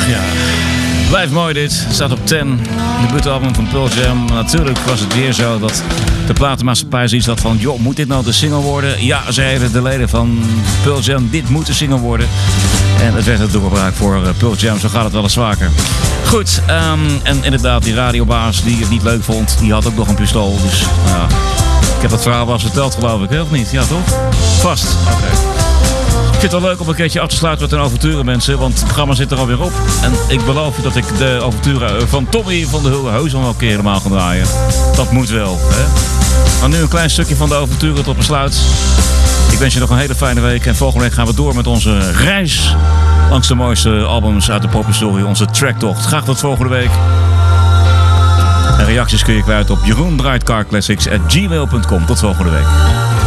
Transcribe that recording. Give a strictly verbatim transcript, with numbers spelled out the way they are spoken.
Ja. Blijft mooi dit. Staat op tien. Debuutalbum van Pearl Jam. Natuurlijk was het weer zo dat de platenmaatschappij zoiets had van... joh, moet dit nou de single worden? Ja, zeiden de leden van Pearl Jam, dit moet de single worden. En het werd het doorbraak voor Pearl Jam. Zo gaat het wel eens vaker. Goed, um, en inderdaad, die radiobaas die het niet leuk vond, die had ook nog een pistool. Dus uh, ik heb dat verhaal wel eens verteld, geloof ik, hè? Of niet? Ja, toch? Vast. Oké. Okay. Ik vind het wel leuk om een keertje af te sluiten met een avonturen, mensen. Want het programma zit er alweer op. En ik beloof je dat ik de avonturen van Tommy van de Hulde heus al wel een keer helemaal ga draaien. Dat moet wel, hè? Maar nu een klein stukje van de avonturen tot besluit. Ik wens je nog een hele fijne week. En volgende week gaan we door met onze reis langs de mooiste albums uit de pophistorie. Onze tracktocht. Graag tot volgende week. En reacties kun je kwijt op jeroen draait car classics at gmail dot com. Tot volgende week.